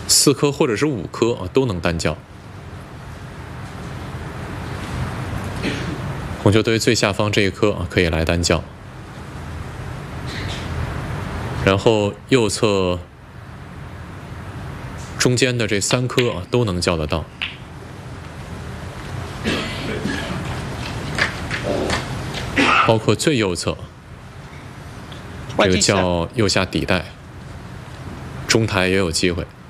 4颗或者是5颗啊，都能单叫。红球堆最下方这一颗啊，可以来单叫。然后右侧中间的这3颗啊，都能叫得到。包括最右侧，这个叫右下底带，中台也有机会。